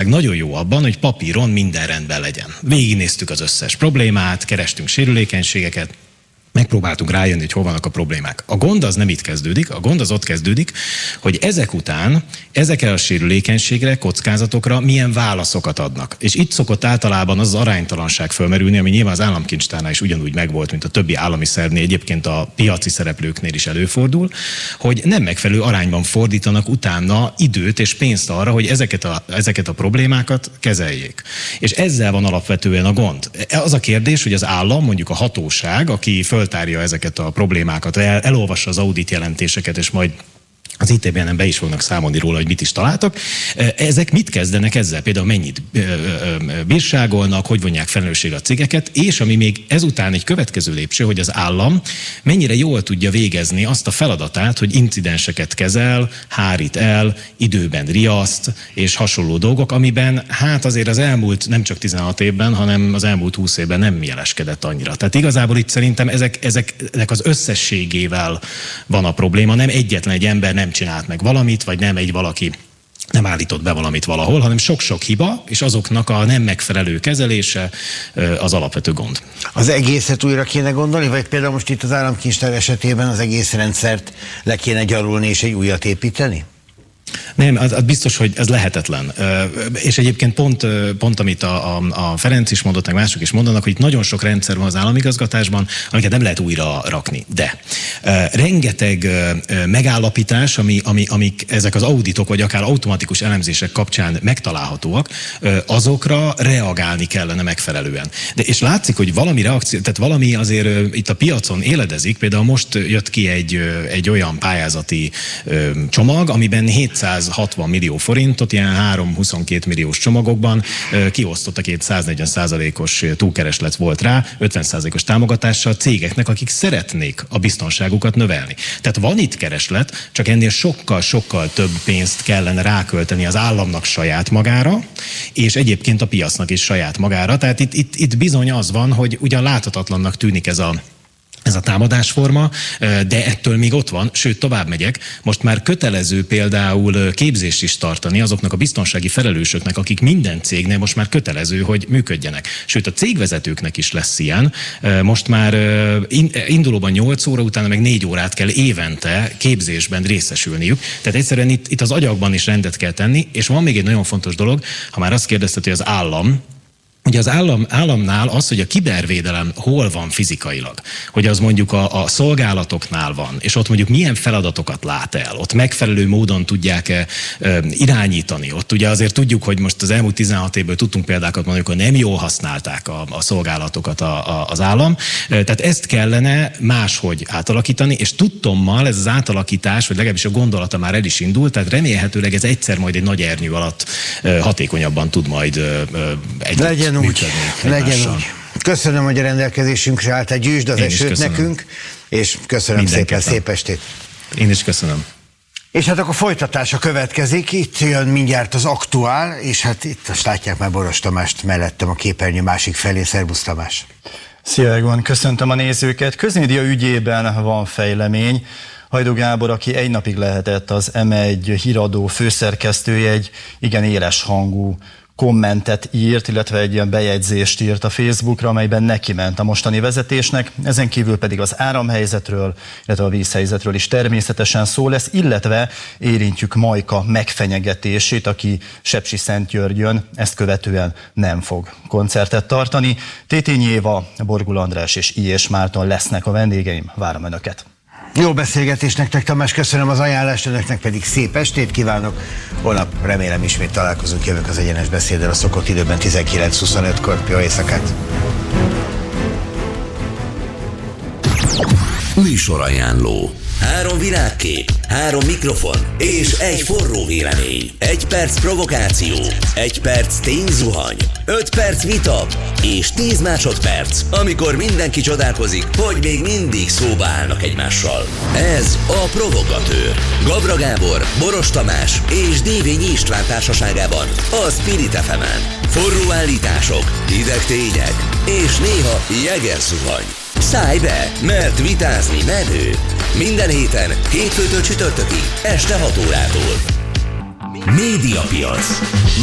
nagyon jó abban, hogy papíron minden rendben legyen. Végignéztük az összes problémát, kerestünk sérülékenységeket, megpróbáltunk rájönni, hogy hol vannak a problémák. A gond az nem itt kezdődik, a gond az ott kezdődik, hogy ezek után ezekre a sérülékenységre, kockázatokra milyen válaszokat adnak. És itt szokott általában az aránytalanság fölmerülni, ami nyilván az államkincstárnál is ugyanúgy megvolt, mint a többi állami szervnél, egyébként a piaci szereplőknél is előfordul, hogy nem megfelelő arányban fordítanak utána időt és pénzt arra, hogy ezeket a problémákat kezeljék. És ezzel van alapvetően a gond. Az a kérdés, hogy az állam, mondjuk a hatóság, aki föltárja ezeket a problémákat, elolvassa az audit jelentéseket, és majd az ITB-en be is fognak számolni róla, hogy mit is találtak. Ezek mit kezdenek ezzel? Például mennyit bírságolnak, hogy vonják felelősségre a cégeket, és ami még ezután egy következő lépcső, hogy az állam mennyire jól tudja végezni azt a feladatát, hogy incidenseket kezel, hárít el, időben riaszt, és hasonló dolgok, amiben hát azért az elmúlt nem csak 16 évben, hanem az elmúlt 20 évben nem jeleskedett annyira. Tehát igazából itt szerintem ezeknek az összességével van a probléma, nem egyetlen egy ember nem csinált meg valamit, vagy nem egy valaki nem állított be valamit valahol, hanem sok-sok hiba, és azoknak a nem megfelelő kezelése az alapvető gond. Az egészet újra kéne gondolni, vagy például most itt az államkincstár esetében az egész rendszert le kéne gyarulni és egy újat építeni? Nem, az biztos, hogy ez lehetetlen. És egyébként pont amit a Ferenc is mondott, meg mások is mondanak, hogy itt nagyon sok rendszer van az államigazgatásban, amiket nem lehet újra rakni. De rengeteg megállapítás, amik ezek az auditok, vagy akár automatikus elemzések kapcsán megtalálhatóak, azokra reagálni kellene megfelelően. És látszik, hogy valami reakció, tehát valami azért itt a piacon éledezik, például most jött ki egy olyan pályázati csomag, amiben 760 millió forintot, ilyen 3-22 milliós csomagokban kiosztottak, egy 140%-os túlkereslet volt rá, 50%-os támogatással cégeknek, akik szeretnék a biztonságukat növelni. Tehát van itt kereslet, csak ennél sokkal több pénzt kellene rákölteni az államnak saját magára, és egyébként a piacnak is saját magára. Tehát itt bizony az van, hogy ugyan láthatatlannak tűnik ez a támadásforma, de ettől még ott van, sőt tovább megyek, most már kötelező például képzést is tartani azoknak a biztonsági felelősöknek, akik minden cégnél most már kötelező, hogy működjenek. Sőt a cégvezetőknek is lesz ilyen, most már indulóban 8 óra, utána meg 4 órát kell évente képzésben részesülniük. Tehát egyszerűen itt az agyakban is rendet kell tenni, és van még egy nagyon fontos dolog, ha már azt kérdezted, hogy az állam, ugye az államnál az, hogy a kibervédelem hol van fizikailag, hogy az mondjuk a szolgálatoknál van, és ott mondjuk milyen feladatokat lát el, ott megfelelő módon tudják irányítani. Ott ugye azért tudjuk, hogy most az elmúlt 16 évből tudtunk példákat mondani, hogy nem jól használták a szolgálatokat az állam. Tehát ezt kellene máshogy átalakítani, és tudtommal ez az átalakítás, vagy legalábbis a gondolata már el is indult, tehát remélhetőleg ez egyszer majd egy nagy ernyő alatt hatékonyabban tud majd legyen úgy. Köszönöm, hogy a rendelkezésünkre állt, egy gyűjtsd az esőt nekünk, és köszönöm szépen, szép estét. Én is köszönöm. És hát akkor folytatása következik, itt jön mindjárt az aktuál, és hát itt azt látják már Boros Tamást mellettem a képernyő másik felé. Szerbusz Tamás! Szia Egon, köszöntöm a nézőket. Közmédia ügyében van fejlemény. Hajdú Gábor, aki egy napig lehetett az M1 híradó főszerkesztője, egy igen éles hangú kommentet írt, illetve egy ilyen bejegyzést írt a Facebookra, amelyben neki ment a mostani vezetésnek. Ezen kívül pedig az áramhelyzetről, illetve a vízhelyzetről is természetesen szó lesz, illetve érintjük Majka megfenyegetését, aki Sepsiszentgyörgyön ezt követően nem fog koncertet tartani. Tétényi Éva, Borgul András és I.S. Márton lesznek a vendégeim. Várom Önöket! Jó beszélgetés nektek, Tamás, köszönöm az ajánlást, önöknek pedig szép estét kívánok. Holnap remélem ismét találkozunk, jövök az Egyenes Beszéddel a szokott időben 19:25-kor. Jó éjszakát! Műsorajánló. 3 világkép, 3 mikrofon és egy forró vélemény. 1 perc provokáció, 1 perc tényzuhany, 5 perc vita és 10 másodperc, amikor mindenki csodálkozik, hogy még mindig szóba állnak egymással. Ez a Provokatőr. Gavra Gábor, Boros Tamás és Dévényi István társaságában a Spirit FM-en. Forró állítások, hideg tények és néha jegerzuhany. Szállj be, mert vitázni menő. Minden héten, hétfőtől csütörtökig, este 6 órától. Médiapiac.